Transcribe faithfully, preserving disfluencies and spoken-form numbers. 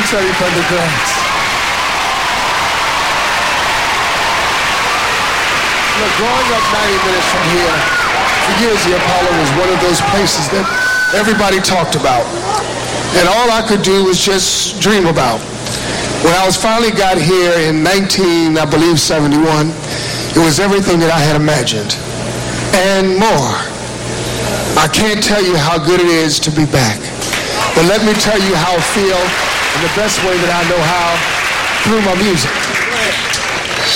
Terry Pendergrass. Look, growing up ninety minutes from here, for years the Apollo was one of those places that everybody talked about. And all I could do was just dream about. When I was finally got here in nineteen, I believe, seventy-one, it was everything that I had imagined and more. I can't tell you how good it is to be back. But let me tell you how I feel in the best way that I know how, through my music.